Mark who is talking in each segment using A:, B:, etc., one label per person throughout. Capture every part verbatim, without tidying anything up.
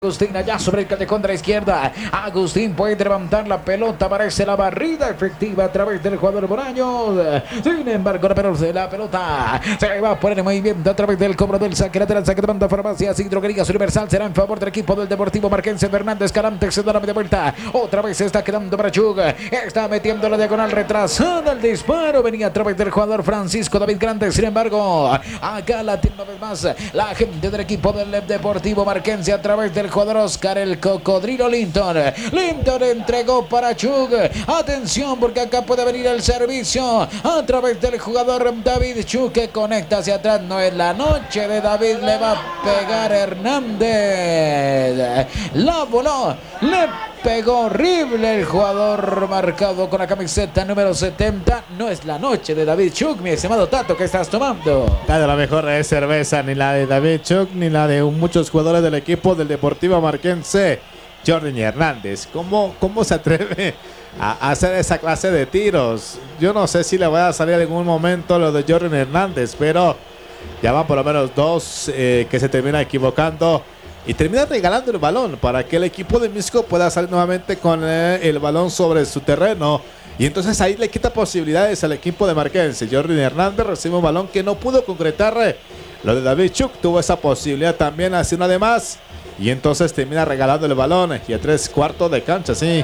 A: Agustín allá sobre el callejón de la izquierda. Agustín puede levantar la pelota. Parece la barrida efectiva a través del jugador Bolaños. Sin embargo, la pelota, la pelota se va a poner en movimiento a través del cobro del saque lateral. Saque de banda. Farmacias y Droguerías Universal será en favor del equipo del Deportivo Marquense. Fernández Escalante se da la media vuelta. Otra vez se está quedando para Chug. Está metiendo la diagonal retrasada. El disparo venía a través del jugador Francisco David Grande. Sin embargo, acá la tiene una vez más la gente del equipo del Deportivo Marquense a través del jugador Oscar el Cocodrilo Linton. Linton entregó para Chug. Atención porque acá puede venir el servicio a través del jugador David Chug que conecta hacia atrás. No es la noche de David. Le va a pegar Hernández. La voló. Le pegó horrible el jugador marcado con la camiseta número setenta. No es la noche de David Chug, mi estimado Tato. ¿Qué estás tomando?
B: Claro, la mejor es cerveza, ni la de David Chug, ni la de muchos jugadores del equipo del Deportivo Marquense. Jordi Hernández, ¿cómo, cómo se atreve a hacer esa clase de tiros? Yo no sé si le va a salir en algún momento lo de Jordi Hernández, pero ya van por lo menos dos eh, que se termina equivocando. Y termina regalando el balón para que el equipo de Misco pueda salir nuevamente con eh, el balón sobre su terreno. Y entonces ahí le quita posibilidades al equipo de Marquense. Jordi Hernández recibe un balón que no pudo concretar. Eh, lo de David Chug tuvo esa posibilidad también, hace una de más. Y entonces termina regalando el balón. Y a tres cuartos de cancha, sí.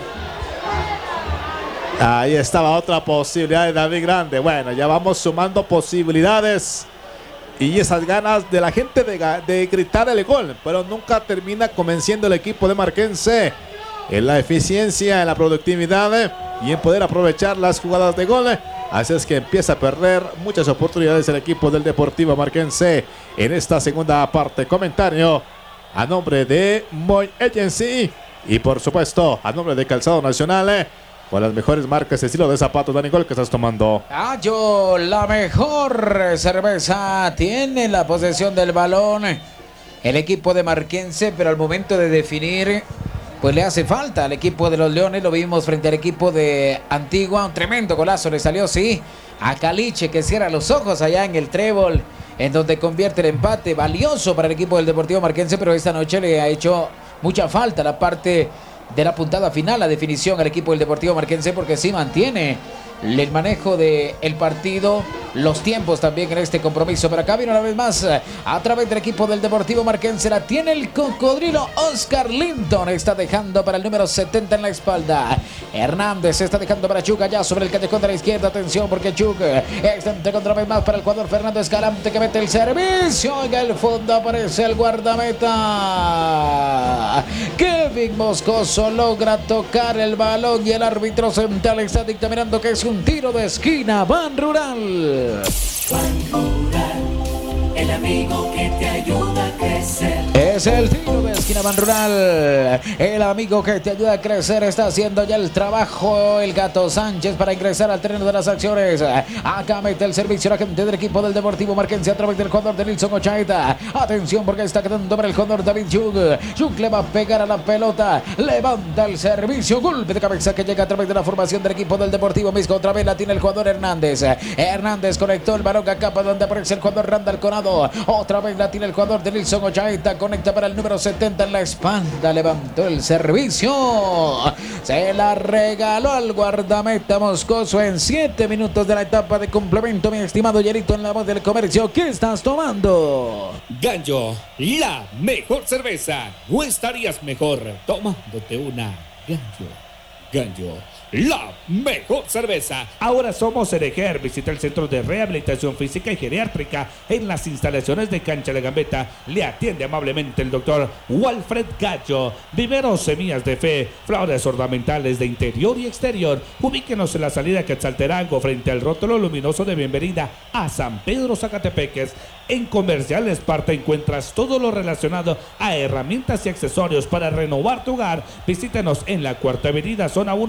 B: Ahí estaba otra posibilidad de David Grande. Bueno, ya vamos sumando posibilidades. Y esas ganas de la gente de, de gritar el gol, pero nunca termina convenciendo el equipo de Marquense en la eficiencia, en la productividad y en poder aprovechar las jugadas de gol. Así es que empieza a perder muchas oportunidades el equipo del Deportivo Marquense en esta segunda parte. Comentario a nombre de Moy Agency y por supuesto a nombre de Calzado Nacional. Con las mejores marcas de estilo de zapatos, Dani Gol, que estás tomando.
A: Ah, yo, la mejor cerveza. Tiene la posesión del balón el equipo de Marquense, pero al momento de definir, pues le hace falta al equipo de los Leones. Lo vimos frente al equipo de Antigua. Un tremendo golazo le salió, sí, a Caliche, que cierra los ojos allá en el trébol, en donde convierte el empate. Valioso para el equipo del Deportivo Marquense, pero esta noche le ha hecho mucha falta la parte de la puntada final, la definición al equipo del Deportivo Marquense, porque sí mantiene el manejo del partido, los tiempos también en este compromiso. Pero acá viene una vez más a través del equipo del Deportivo Marquense. La tiene el Cocodrilo. Oscar Linton está dejando para el número setenta en la espalda. Hernández está dejando para Chug allá sobre el callejón de la izquierda. Atención porque Chug extende otra vez más para el jugador Fernando Escalante, que mete el servicio. En el fondo aparece el guardameta Kevin Moscoso. Logra tocar el balón y el árbitro central está dictaminando que es un tiro de esquina. Ban Rural.
C: Ban Rural, el amigo que te ayuda a crecer.
A: Es el tiro de esquina, Ban Rural. El amigo que te ayuda a crecer está haciendo ya el trabajo el Gato Sánchez para ingresar al terreno de las acciones. Acá mete el servicio la gente del equipo del Deportivo Marquense a través del jugador de Nilson Ochaeta. Atención porque está quedando para el jugador David Chug. Chug le va a pegar a la pelota. Levanta el servicio. Golpe de cabeza que llega a través de la formación del equipo del Deportivo Misco. Otra vez la tiene el jugador Hernández. Hernández conectó el balón acá para donde aparece el jugador Randall Conado. Otra vez la tiene el jugador de Nilson Ochaeta. Conecta para el número setenta en la espalda. Levantó el servicio. Se la regaló al guardameta Moscoso en siete minutos de la etapa de complemento. Mi estimado Yerito, en la voz del comercio. ¿Qué estás tomando?
D: Gallo, la mejor cerveza. No estarías mejor tomándote una Gallo. Gallo, la mejor cerveza. Ahora somos Ereger. Visita el Centro de Rehabilitación Física y Geriátrica en las instalaciones de Cancha de Gambetta. Le atiende amablemente el doctor Walfred Gallo. Viveros Semillas de Fe, flores ornamentales de interior y exterior. Ubíquenos en la salida Quetzaltenango frente al rótulo luminoso de bienvenida a San Pedro Zacatepeques. En Comercial Esparta encuentras todo lo relacionado a herramientas y accesorios para renovar tu hogar. Visítanos en la Cuarta Avenida, zona uno de San Pedro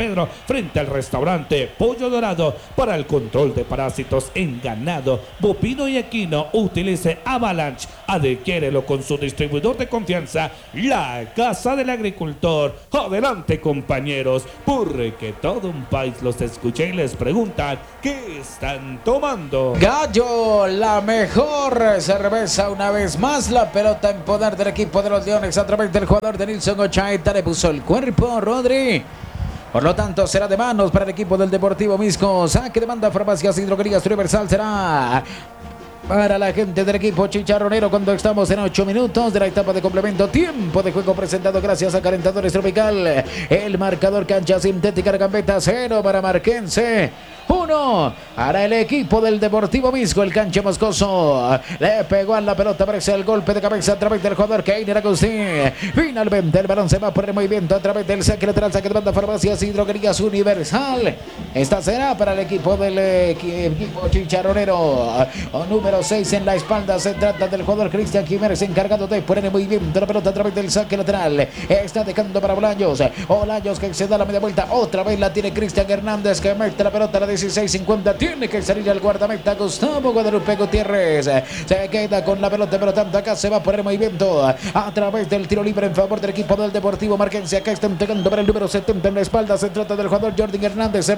D: Pedro, frente al restaurante Pollo Dorado. Para el control de parásitos en ganado, bovino y equino, utilice Avalanche. Adquiérelo con su distribuidor de confianza, la Casa del Agricultor. Adelante, compañeros, porque todo un país los escucha y les preguntan qué están tomando.
A: Gallo, la mejor cerveza una vez más. La pelota en poder del equipo de los Leones a través del jugador de Nilson Ochaeta. Le puso el cuerpo Rodri. Por lo tanto, será de manos para el equipo del Deportivo Misco. Saque de banda, Farmacias y Droguerías Universal será para la gente del equipo chicharronero cuando estamos en ocho minutos de la etapa de complemento. Tiempo de juego presentado gracias a Calentadores Tropical. El marcador cancha sintética de Gambetta, cero para Marquense, uno para el equipo del Deportivo Misco. El cancha moscoso le pegó a la pelota, aparece el golpe de cabeza a través del jugador Keiner Agustín. Finalmente el balón se va por el movimiento a través del saque lateral, saque de banda, Farmacias y Droguerías Universal. Esta será para el equipo del equipo chicharronero. O número seis en la espalda, se trata del jugador Cristian Jiménez, encargado de poner en movimiento la pelota a través del saque lateral. Está dejando para Bolaños. Bolaños que se da la media vuelta, otra vez la tiene Cristian Hernández, que mete la pelota a la dieciséis cincuenta. Tiene que salir al guardameta Gustavo Guadalupe Gutiérrez. Se queda con la pelota, pero tanto acá se va a poner en movimiento a través del tiro libre en favor del equipo del Deportivo Marquense. Acá está entregando para el número setenta en la espalda, se trata del jugador Jordi Hernández.